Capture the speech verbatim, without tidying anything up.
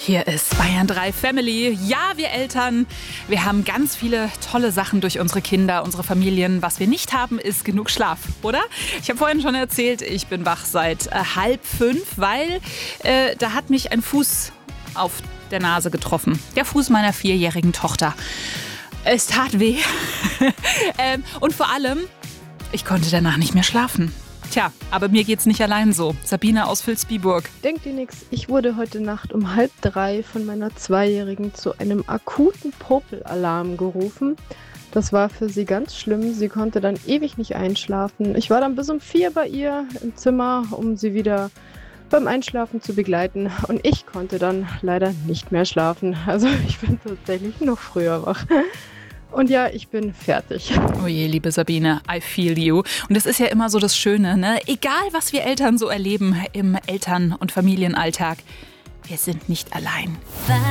Hier ist Bayern drei Family. Ja, wir Eltern, wir haben ganz viele tolle Sachen durch unsere Kinder, unsere Familien. Was wir nicht haben, ist genug Schlaf, oder? Ich habe vorhin schon erzählt, ich bin wach seit äh, halb fünf, weil äh, da hat mich ein Fuß auf der Nase getroffen. Der Fuß meiner vierjährigen Tochter. Es tat weh. ähm, und vor allem, ich konnte danach nicht mehr schlafen. Tja, aber mir geht's nicht allein so. Sabine aus Vilsbiburg. Denkt ihr nix, ich wurde heute Nacht um halb drei von meiner Zweijährigen zu einem akuten Popelalarm gerufen. Das war für sie ganz schlimm. Sie konnte dann ewig nicht einschlafen. Ich war dann bis um vier bei ihr im Zimmer, um sie wieder beim Einschlafen zu begleiten. Und ich konnte dann leider nicht mehr schlafen. Also ich bin tatsächlich noch früher wach. Und ja, ich bin fertig. Oh je, liebe Sabine, I feel you. Und das ist ja immer so das Schöne, ne? Egal, was wir Eltern so erleben im Eltern- und Familienalltag, wir sind nicht allein.